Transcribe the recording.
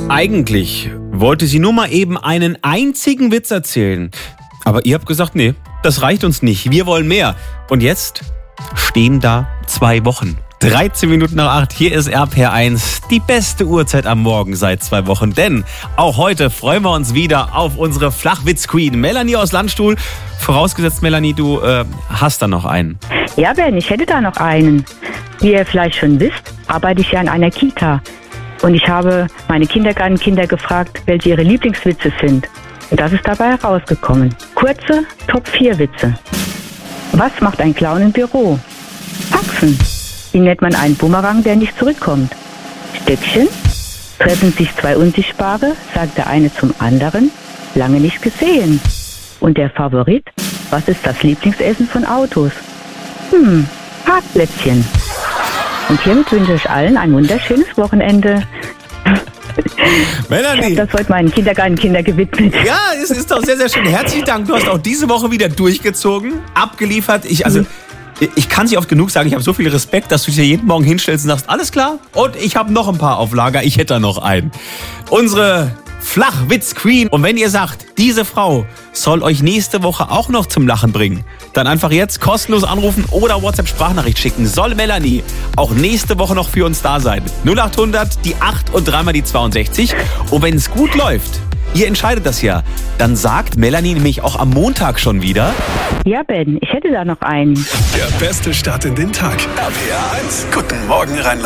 Eigentlich wollte sie nur mal eben einen einzigen Witz erzählen. Aber ihr habt gesagt, nee, das reicht uns nicht. Wir wollen mehr. Und jetzt stehen da 2 Wochen. 13 Minuten nach 8, hier ist RPR1, die beste Uhrzeit am Morgen seit 2 Wochen. Denn auch heute freuen wir uns wieder auf unsere Flachwitz-Queen, Melanie aus Landstuhl. Vorausgesetzt, Melanie, du hast da noch einen. Ja, Ben, ich hätte da noch einen. Wie ihr vielleicht schon wisst, arbeite ich ja in einer Kita. Und ich habe meine Kindergartenkinder gefragt, welche ihre Lieblingswitze sind. Und das ist dabei herausgekommen. Kurze Top-4-Witze. Was macht ein Clown im Büro? Faxen. Wie nennt man einen Bumerang, der nicht zurückkommt? Stöckchen. Treffen sich 2 Unsichtbare, sagt der eine zum anderen. Lange nicht gesehen. Und der Favorit? Was ist das Lieblingsessen von Autos? Hartplätzchen. Und hiermit wünsche ich euch allen ein wunderschönes Wochenende. Melanie. Ich habe das heute meinen Kindergartenkinder gewidmet. Ja, es ist doch sehr, sehr schön. Herzlichen Dank. Du hast auch diese Woche wieder durchgezogen, abgeliefert. Ich kann es nicht oft genug sagen, ich habe so viel Respekt, dass du dich jeden Morgen hinstellst und sagst, alles klar, und ich habe noch ein paar auf Lager, ich hätte da noch einen. Unsere Flachwitz-Queen. Und wenn ihr sagt, diese Frau soll euch nächste Woche auch noch zum Lachen bringen, dann einfach jetzt kostenlos anrufen oder WhatsApp-Sprachnachricht schicken. Soll Melanie auch nächste Woche noch für uns da sein? 0800, die 8 und 3 mal die 62. Und wenn es gut läuft, ihr entscheidet das ja, dann sagt Melanie nämlich auch am Montag schon wieder. Ja, Ben, ich hätte da noch einen. Der beste Start in den Tag. RPR 1, guten Morgen Rheinland.